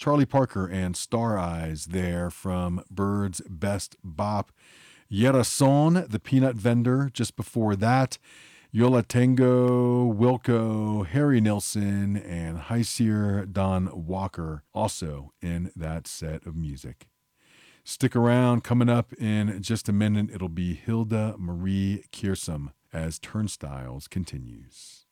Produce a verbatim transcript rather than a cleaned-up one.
Charlie Parker and Star Eyes there from Bird's Best Bop. Yerasón, the Peanut Vendor, just before that. Yo La Tengo, Wilco, Harry Nilsson, and Heisier Don Walker also in that set of music. Stick around. Coming up in just a minute, it'll be Hilda Marie Kiersum as Turnstiles continues.